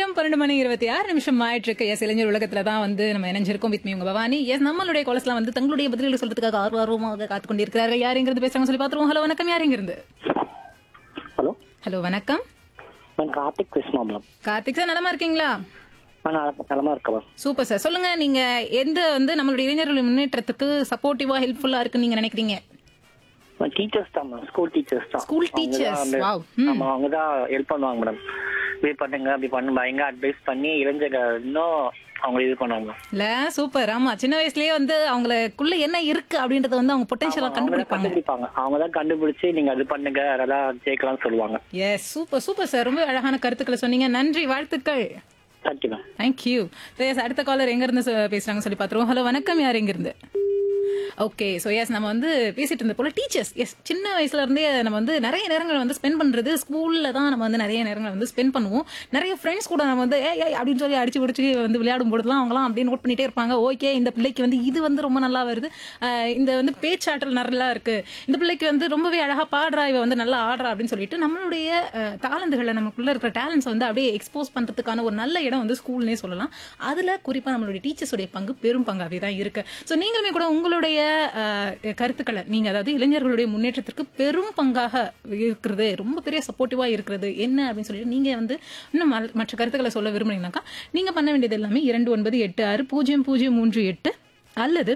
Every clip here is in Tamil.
நேரம் 12:26 ஆயிட்டு இருக்கு. எஸ் இளைஞர் உலகத்துல தான் வந்து நம்ம இணைஞ்சிருக்கோம். வித் மீ உங்க பவானி. எஸ் நம்மளுடைய காலஸ்லாம் வந்து தங்களுடைய பதில்களை சொல்றதுக்காக ஆர்வமாக காத்து கொண்டிருக்கிறார்கள். யாருங்கிறது பேசுறாங்க சொல்லி பாத்துருவோம். ஹலோ வணக்கம், யாருங்கிறது? ஹலோ ஹலோ வணக்கம். நான் கார்த்திக் பேசுமாம். கார்த்திக் சார், நலமா இருக்கீங்களா? நலமா இருக்கவா? Super sir. சொல்லுங்க, நீங்க எந்த வந்து நம்மளுடைய இளைஞர்கள் முன்னேற்றத்துக்கு சப்போர்ட்டிவா ஹெல்ப்ஃபுல்லா இருக்குன்னு நீங்க நினைக்கிறீங்க? டீச்சர்ஸ் தான் மேம், ஸ்கூல் டீச்சர்ஸ் தான். School teachers. வாவ். ஆமா, அவங்க தான் ஹெல்ப் பண்ணுவாங்க மேடம். இப்படி பண்ணுங்க அப்படி பண்ணு பயங்கர அட்வைஸ் பண்ணி இளைஞர்கள் இன்னும் அவங்க இது பண்ணுவாங்க. இல்ல சூப்பர். ஆமா, சின்ன வயசுலயே வந்து அவங்களுக்குள்ள என்ன இருக்கு அப்படின்றத வந்து அவங்க பொட்டன்ஷியலா கண்டுபிடிப்பாங்க. அவங்க தான் கண்டுபிடிச்சு நீங்க அது பண்ணுங்க அதெல்லாம் ஜெயிக்கலாம்னு சொல்லுவாங்க. S, super super sir. ரொம்ப அழகான கருத்துக்களை சொன்னீங்க. நன்றி, வாழ்த்துக்கள். Thank you ma'am. தேங்க்யூ. அடுத்த காலர் எங்க இருந்து பேசுறாங்க சொல்லி பாத்துருவோம். ஹலோ வணக்கம், யார் எங்க இருந்து? ஓகே, ஸோ எஸ் நம்ம வந்து பேசிட்டு இருந்த போல டீச்சர்ஸ். எஸ், சின்ன வயசுல இருந்தே நம்ம வந்து நிறைய நேரங்கள் வந்து ஸ்பெண்ட் பண்றது ஸ்கூல்ல தான். நம்ம வந்து நிறைய நேரங்கள் வந்து ஸ்பெண்ட் பண்ணுவோம். நிறைய ஃப்ரெண்ட்ஸ் கூட நம்ம வந்து ஏய் அப்படின்னு சொல்லி அடிச்சு பிடிச்சி வந்து விளையாடும் போதுலாம் அவங்களாம் அப்படியே நோட் பண்ணிட்டே இருப்பாங்க. ஓகே, இந்த பிள்ளைக்கு வந்து இது வந்து ரொம்ப நல்லா வருது, இந்த வந்து பேச்சாற்றல் நல்லா இருக்கு, இந்த பிள்ளைக்கு வந்து ரொம்பவே அழகா பாடுறா, இவ வந்து நல்லா ஆடுறா அப்படின்னு சொல்லிட்டு நம்மளுடைய டேலண்ட்களை, நமக்குள்ள இருக்கிற டேலண்ட்ஸ் வந்து அப்படியே எக்ஸ்போஸ் பண்றதுக்கான ஒரு நல்ல இடம் வந்து ஸ்கூல்னே சொல்லலாம். அதுல குறிப்பா நம்மளுடைய டீச்சர்ஸுடைய பங்கு பெரும் பங்காவே தான் இருக்கு. ஸோ நீங்களுமே கூட உங்களுடைய கருத்துக்களை நீங்க, அதாவது இளைஞர்களுடைய முன்னேற்றத்திற்கு பெரும் பங்காக இருக்கிறது, ரொம்ப பெரிய சப்போர்ட்டிவா இருக்கிறது என்ன அப்படின்னு சொல்லிட்டு நீங்க வந்து இன்னும் மற்ற கருத்துக்களை சொல்ல விரும்புறீங்கன்னாக்கா நீங்க பண்ண வேண்டியது எல்லாமே 29860038 அல்லது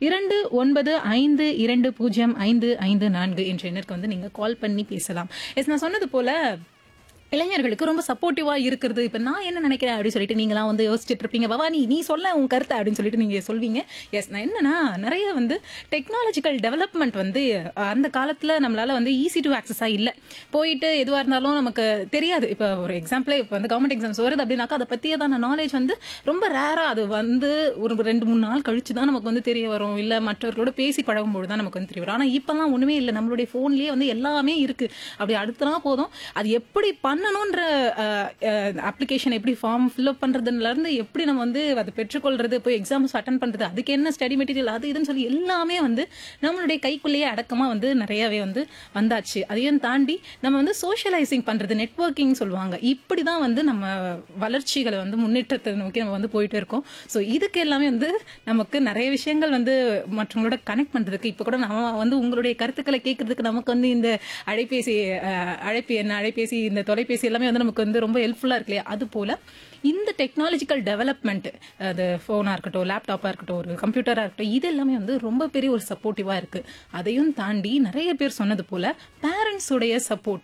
2952205554 என்ற எண்ணிற்கு வந்து நீங்க கால் பண்ணி பேசலாம். எஸ், நான் சொன்னது போல இளைஞர்களுக்கு ரொம்ப சப்போர்ட்டிவா இருக்கிறது. இப்ப நான் என்ன நினைக்கிறேன் அப்படின்னு சொல்லிட்டு நீங்களாம் வந்து யோசிச்சுட்டு இருப்பீங்க. பவானி, நீ சொல்ல உன் கருத்தை அப்படின்னு சொல்லிட்டு நீங்க சொல்வீங்க. எஸ், நான் என்னன்னா நிறைய வந்து டெக்னாலஜிக்கல் டெவலப்மெண்ட் வந்து அந்த காலத்துல நம்மளால வந்து ஈஸி டு ஆக்சஸா இல்ல. போயிட்டு எதுவா இருந்தாலும் நமக்கு தெரியாது. இப்ப ஒரு எக்ஸாம்பிள், இப்ப வந்து கவர்மெண்ட் எக்ஸாம்ஸ் வருது அப்படின்னாக்கா அதை பத்தியதான நாலேஜ் வந்து ரொம்ப ரேரா, அது வந்து ஒரு 2-3 நாள் கழிச்சு தான் நமக்கு வந்து தெரிய வரும். இல்ல மற்றவர்களோட பேசி பழகும்போது தான் நமக்கு வந்து தெரிய வரும். ஆனா இப்பெல்லாம் ஒண்ணுமே இல்லை. நம்மளுடைய போன்லயே வந்து எல்லாமே இருக்கு. அப்படி அடுத்தனா போதும், அது எப்படி பண்ணணும்ன்ற அப்ளிகேஷன் எப்படி ஃபார்ம் ஃபில்அப் பண்றதுல இருந்து எப்படி நம்ம வந்து அதை பெற்றுக்கொள்றது, போய் எக்ஸாம்ஸ் அட்டன் பண்றது, அதுக்கு என்ன ஸ்டடி மெட்டீரியல், அது இதுன்னு சொல்லி எல்லாமே வந்து நம்மளுடைய கைக்குள்ளேயே அடக்கமா வந்து நிறையவே வந்து வந்தாச்சு. அதையும் தாண்டி நம்ம வந்து சோஷியலைசிங் பண்றது, நெட்வொர்க்கிங் சொல்லுவாங்க. இப்படிதான் வந்து நம்ம வளர்ச்சிகளை வந்து முன்னேற்றத்தை நோக்கி நம்ம வந்து போயிட்டு இருக்கோம். ஸோ இதுக்கு எல்லாமே வந்து நமக்கு நிறைய விஷயங்கள் வந்து மற்றவங்களோட கனெக்ட் பண்றதுக்கு, இப்ப கூட நம்ம வந்து உங்களுடைய கருத்துக்களை கேட்கறதுக்கு நமக்கு வந்து இந்த அழைப்பேசி இந்த தொலைபேசி எல்லாமே வந்து நமக்கு வந்து ரொம்ப ஹெல்ப்ஃபுல்லா இருக்கு இல்லையா? அது போல இந்த டெக்னாலஜிக்கல் டெவலப்மெண்ட், அது போனா இருக்கட்டும், லேப்டாப்பா இருக்கட்டும், ஒரு கம்ப்யூட்டரா இருக்கட்டும், இது எல்லாமே வந்து ரொம்ப பெரிய ஒரு சப்போர்ட்டிவா இருக்கு. அதையும் தாண்டி நிறைய பேர் சொன்னது போல பேரண்ட்ஸுடைய சப்போர்ட்,